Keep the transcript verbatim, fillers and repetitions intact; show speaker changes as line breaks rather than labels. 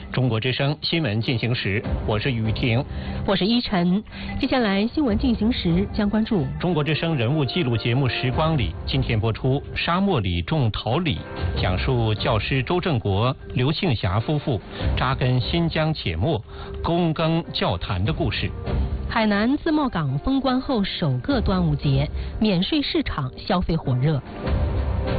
中国之声新闻进行时，我是雨婷，
我是依晨。接下来新闻进行时将关注
中国之声人物记录节目《时光里》，今天播出《沙漠里种桃李》，讲述教师周正国、刘庆霞夫妇扎根新疆且末、躬耕教坛的故事。
海南自贸港封关后首个端午节，免税市场消费火热。